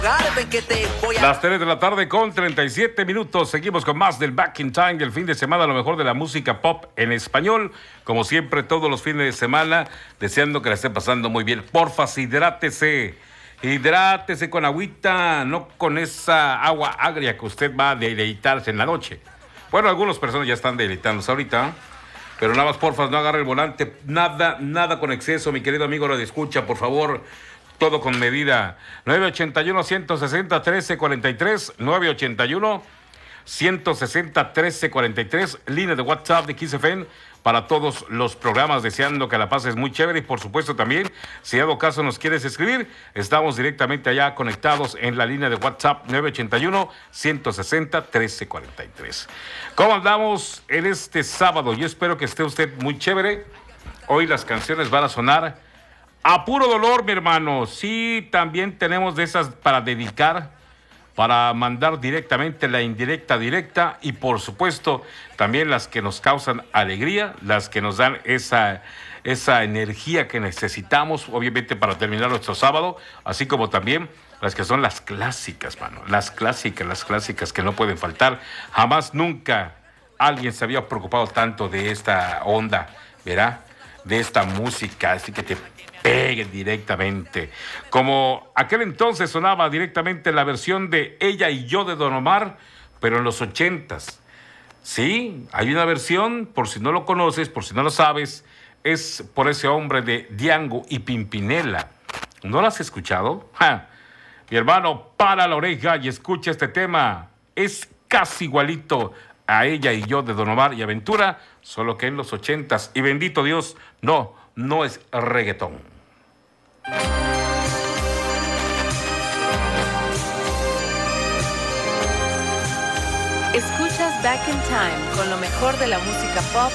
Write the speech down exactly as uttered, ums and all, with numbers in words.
Las tres de la tarde con treinta y siete minutos. Seguimos con más del Back in Time del fin de semana, lo mejor de la música pop en español. Como siempre, todos los fines de semana, deseando que la esté pasando muy bien. Porfa, hidrátese. Hidrátese con agüita, no con esa agua agria que usted va a deleitarse en la noche. Bueno, algunas personas ya están deleitándose ahorita, pero nada más, porfa, no agarre el volante. Nada, nada con exceso, mi querido amigo Radio Escucha, por favor. Todo con medida. nueve ochenta y uno, ciento sesenta, trece cuarenta y tres. nueve ochenta y uno, ciento sesenta, trece cuarenta y tres. Línea de WhatsApp de Kiss F M para todos los programas. Deseando que la pases muy chévere. Y por supuesto también, si dado caso nos quieres escribir, estamos directamente allá conectados en la línea de WhatsApp nueve ochenta y uno, ciento sesenta, trece cuarenta y tres. ¿Cómo andamos en este sábado? Yo espero que esté usted muy chévere. Hoy las canciones van a sonar a puro dolor, mi hermano. Sí, también tenemos de esas para dedicar, para mandar directamente la indirecta directa, y por supuesto también las que nos causan alegría, las que nos dan esa, esa energía que necesitamos, obviamente, para terminar nuestro sábado, así como también las que son las clásicas, mano, las clásicas, las clásicas que no pueden faltar. Jamás, nunca alguien se había preocupado tanto de esta onda, ¿verdad? De esta música, así que te peguen directamente. Como aquel entonces sonaba directamente la versión de Ella y Yo de Don Omar, pero en los ochentas. Sí, hay una versión, por si no lo conoces, por si no lo sabes, es por ese hombre de Diango y Pimpinela. ¿No lo has escuchado? ¡Ja! Mi hermano, para la oreja y escucha este tema. Es casi igualito a Ella y Yo de Don Omar y Aventura, solo que en los ochentas. Y bendito Dios, no, no es reggaetón. Escuchas Back in Time con lo mejor de la música pop